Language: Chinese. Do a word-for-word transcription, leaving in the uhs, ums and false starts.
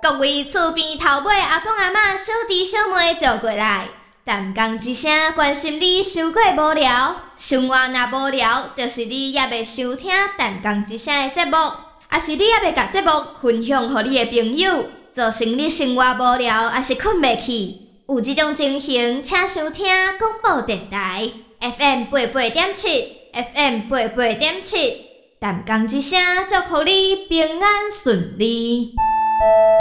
各位厝边头尾阿公阿嬷、小弟小妹坐过来，淡讲一声，关心你伤过无聊。生活若无聊，就是你也袂想听淡讲一声的节目，也是你也袂甲节目分享予你的朋友，造成你生活无聊，也是困袂去。有这种情形，请收听广播电台 F M 八八点七 ，F M 八八点七，淡讲一声，祝福你平安顺利。